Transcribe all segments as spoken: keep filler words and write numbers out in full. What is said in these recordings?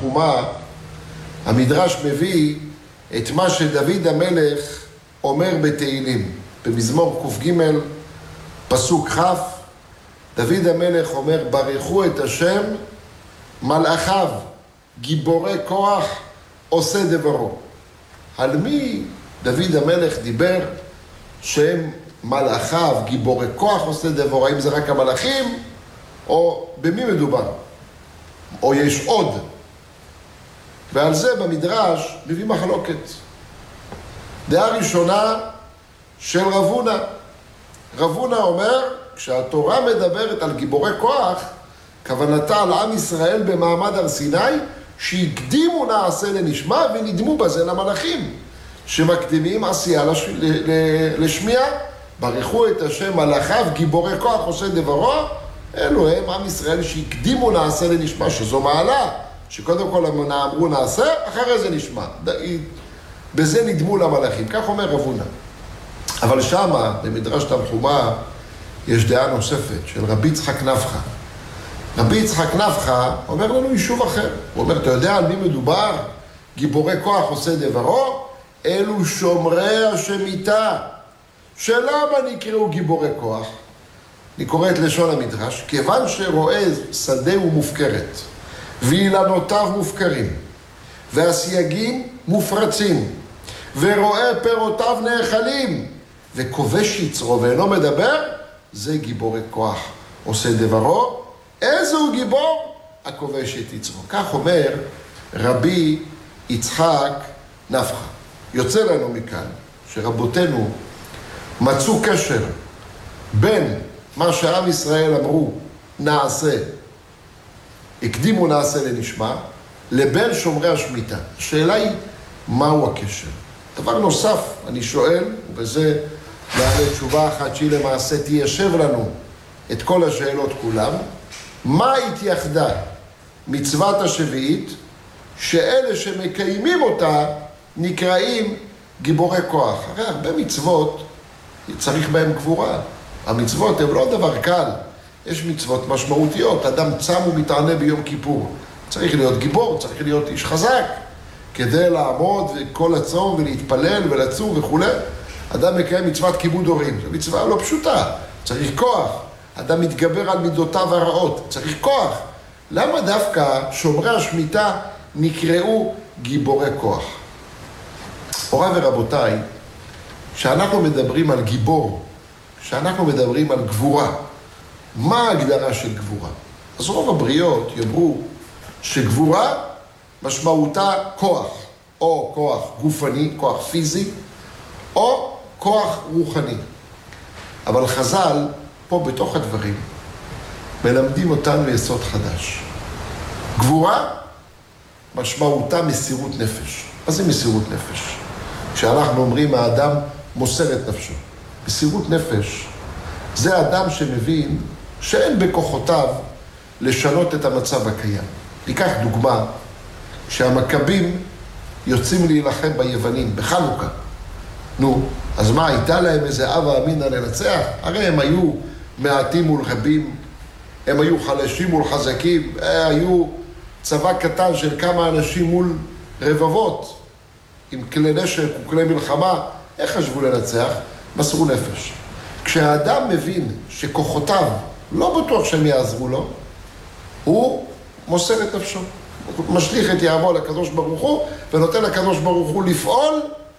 תנחומה, המדרש מביא את מה שדוד המלך אומר בתהילים. במזמור ק"ג, פסוק כ', דוד המלך אומר, ברכו את השם, מלאכיו, גיבורי כוח, עושה דברו. על מי דוד המלך דיבר שהם מלאכיו, גיבורי כוח, עושה דברו? האם זה רק המלאכים, או במי מדובר? או יש עוד? ועל זה במדרש מביא מחלוקת. דעה ראשונה של רב הונא. רב הונא אומר, כשהתורה מדברת על גיבורי כוח, כוונתה על עם ישראל במעמד הר סיני, שהקדימו נעשה לנשמע ונדמו בזה למלאכים, שמקדימים עשייה לש... לשמיע. ברכו את השם מלאכיו, גיבורי כוח, עושה דברו. אלו הם עם ישראל שהקדימו נעשה לנשמע, שזו מעלה, שקודם כל אמרו נעשה, אחרי זה נשמע. בזה נדמו למלאכים, כך אומר רב הונא. אבל שמה, במדרש תנחומה, יש דעה נוספת של רבי יצחק נפחא. רבי יצחק נפחא אומר לנו יישוב אחר. הוא אומר, אתה יודע על מי מדובר? גיבורי כוח עושה דברו? אלו שומרי השמיטה. שלמה נקראו גיבורי כוח? אני קורא את לשון המדרש, כיוון שרואה שדה הוא מופקרת, ואילנותיו מופקרים, והסייגים מופרצים, ורואה פירותיו נאכלים, וכובש יצרו ואינו מדבר, זה גיבורי כוח עושה דברו. איזה הוא גיבור? הכובש את יצרו. כך אומר רבי יצחק נפחא. יוצא לנו מכאן שרבותינו מצאו קשר בין מה שעם ישראל אמרו נעשה, הקדימו נעשה לנשמע, לבין שומרי השמיטה. השאלה היא, מהו הקשר? דבר נוסף, אני שואל, ובזה נעלה תשובה אחת שהיא למעשה תיישב לנו את כל השאלות כולם, מה התייחדה מצוות השביעית, שאלה שמקיימים אותה נקראים גיבורי כוח? הרי הרבה מצוות צריך בהם גבורה. המצוות הן לא דבר קל, יש מצוות משמעותיות. אדם צם ומתענה ביום כיפור, צריך להיות גיבור, צריך להיות איש חזק כדי לעמוד וכל הצום ולהתפלל ולצום וכו'. אדם מקיים מצוות כיבוד הורים, זו מצווה לא פשוטה, צריך כוח. אדם מתגבר על מידותיו הרעות, צריך כוח. למה דווקא שומרי השמיטה נקראו גיבורי כוח? הוריי ורבותיי, כשאנחנו מדברים על גיבור, כשאנחנו מדברים על גבורה, מה ההגדרה של גבורה? אז רוב הבריות יאמרו שגבורה משמעותה כוח, או כוח גופני, כוח פיזי, או כוח רוחני. אבל חז"ל, פה בתוך הדברים, מלמדים אותנו יסוד חדש. גבורה משמעותה מסירות נפש. מה זה מסירות נפש? כשאנחנו אומרים האדם מוסר את נפשו. מסירות נפש זה אדם שמבין שאין בכוחותיו לשנות את המצב הקיים. ניקח דוגמה, שהמכבים יוצאים להילחם ביוונים בחנוכה. נו, אז מה, הייתה להם איזה הווה אמינא לנצח? הרי הם היו מעטים מול רבים, הם היו חלשים מול חזקים, היו צבא קטן של כמה אנשים מול רבבות, עם כלי נשק וכלי מלחמה. איך חשבו לנצח? מסרו נפש. כשהאדם מבין שכוחותיו לא בטוח שהם יעזרו לו, הוא מוסר את נפשו. הוא משליך את יהבו לקדוש ברוך הוא, ונותן לקדוש ברוך הוא לפעול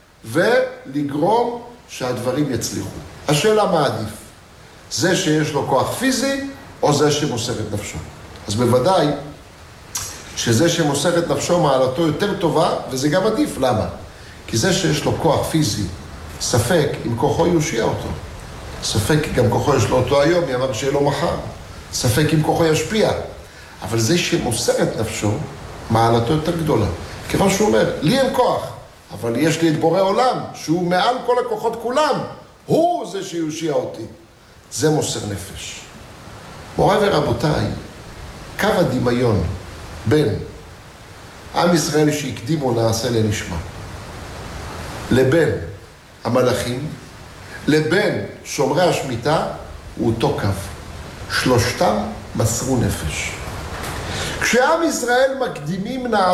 ולגרום שהדברים יצליחו. השאלה מה עדיף? זה שיש לו כוח פיזי, או זה שמוסר את נפשו? אז בוודאי שזה שמוסר את נפשו מעלתו יותר טובה, וזה גם עדיף. למה? כי זה שיש לו כוח פיזי, ספק אם כוחו יושיע אותו. ספק גם כוחו יש לו אותו היום, יאמר שיהיה לו מחר. ספק אם כוחו ישפיע. אבל זה שמוסר את נפשו, מעלתו יותר גדולה. כיוון שהוא אומר, לי אין כוח, אבל יש לי את בורא עולם, שהוא מעל כל הכוחות כולם. הוא זה שיושיע אותי. זה מוסר נפש. מוריי ורבותיי, קו הדמיון בין עם ישראל שהקדימו נעשה לנשמע, לבין המלאכים, לבין שומרי השמיטה, הוא אותו קו. שלושתם מסרו נפש. כשעם ישראל מקדימים נעשה